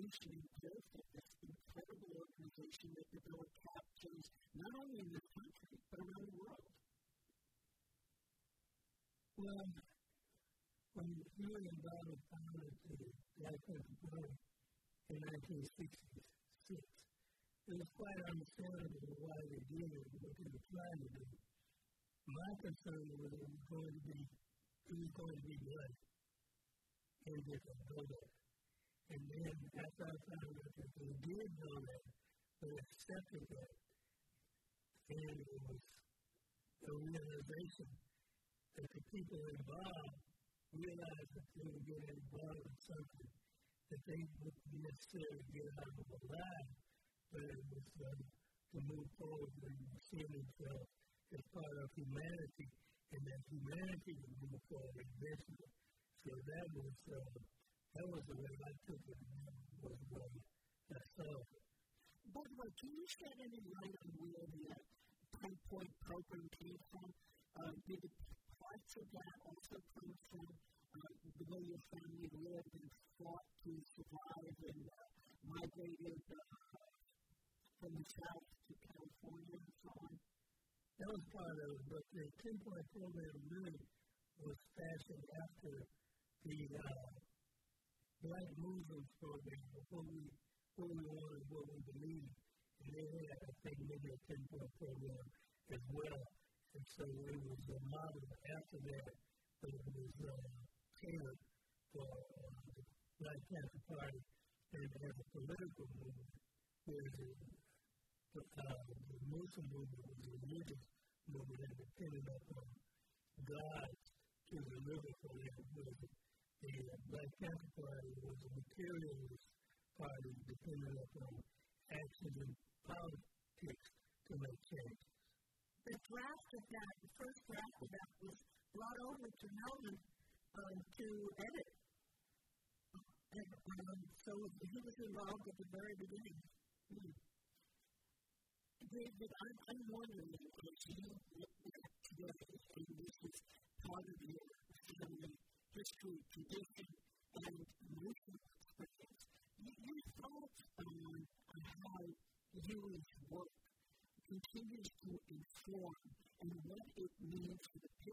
Revolution built this incredible organization that developed captains not only in the country, but around the world. Well, when you and Bob founded the Black Panther Party in 1966, it was quite understandable why they did it, what they were trying to do. My concern was it was going to be blood and different build-up. And then after I found out that they did know that, they accepted that, and it was a realization that the people involved realized that they were getting involved in something that they wouldn't necessarily get out of alive, but it was to move forward and see themselves as part of humanity, and that humanity would move forward eventually. So that was the way I took it, and that was the way I saw it. By the way, can you shed any light on where the 10-point program came from? Did the parts of that also come from the way your family lived and fought to survive and migrated from the South to California and so on? That was part of it, but the 10-point program really was fashioned after the Black Movement program, what we wanted, what we believed. And they had, I think, maybe a 10-point program as well. And so it was a model after that, but it was tailored for the Black Panther Party and as a political movement, whereas the Muslim movement was a religious movement that depended upon God to deliver for them. The Black Panther Party was a materialist party dependent upon action and politics to make change. The draft of that, the first draft of that was brought over to Melvin to edit. And so he was involved at the very beginning. David, I'm wondering, as you look back today, and this is part of your family history, tradition, and mission experience, your thoughts on how Jewish work continues to inform and what it means for the